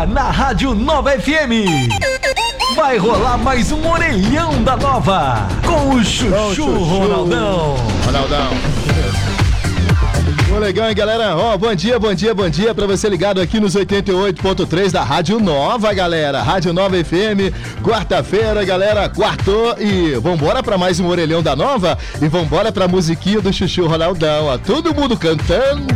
Agora na Rádio Nova FM vai rolar mais um Orelhão da Nova com o Chuchu Ronaldão. Bom, legal, hein, galera? Ó, bom dia pra você ligado aqui nos 88.3 da Rádio Nova, galera. Rádio Nova FM, quarta-feira, galera, quartou e vambora pra mais um Orelhão da Nova e vambora pra musiquinha do Chuchu Ronaldão, ó. Todo mundo cantando.